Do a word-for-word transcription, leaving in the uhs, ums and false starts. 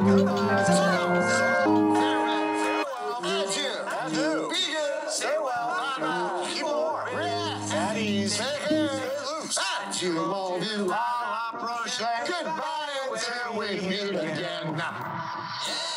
Adieu. Adieu. Be good. Stay well. Bye-bye. Keep warm. Relax. At ease. Take care. Loose. Adieu, mon vieux. À la prochaine. Goodbye until we meet again.